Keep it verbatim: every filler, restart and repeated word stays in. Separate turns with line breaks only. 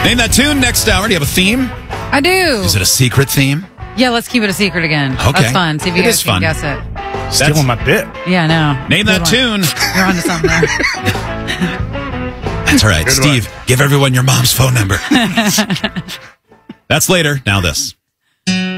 Name that tune next hour. Do you have a theme?
I do.
Is it a secret theme?
Yeah, let's keep it a secret again.
Okay.
That's fun. See if you
It
guys
is
can
fun.
guess it.
Stealing my bit.
Yeah, I know.
Name
Good
that
one.
tune.
You're onto something there.
That's all right.
Good
Steve, give everyone your mom's phone number. That's later. Now this.